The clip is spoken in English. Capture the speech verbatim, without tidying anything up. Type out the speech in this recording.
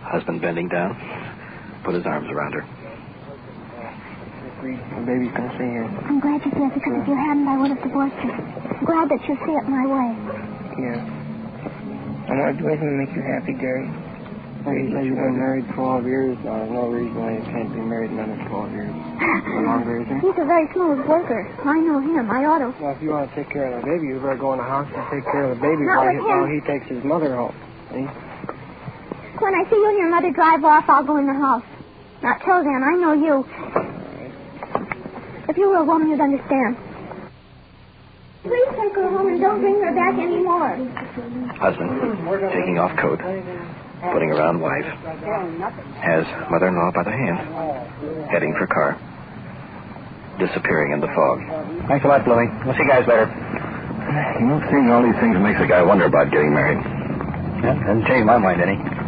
Husband bending down. Put his arms around her. The baby's going to stay here. I'm glad you did, because if you hadn't, I would have divorced you. I'm glad that you see it my way. Yeah. I want to do anything to make you happy, Gary. Well, you said you've been married twelve years. Uh, no reason why you can't be married another twelve years. Or longer, is there? He's a very smooth worker. I know him. I ought to. Well, if you want to take care of the baby, you better go in the house and take care of the baby Not while with he, him. while he takes his mother home. See? When I see you and your mother drive off, I'll go in the house. Not till then. I know you. If you were a woman, you'd understand. Please take her home and don't bring her back anymore. Husband, taking off coat, putting around wife, has mother-in-law by the hand, heading for car, disappearing in the fog. Thanks a lot, Bluey. We'll see you guys later. You know, seeing all these things makes a guy wonder about getting married. Yeah, doesn't change my mind any.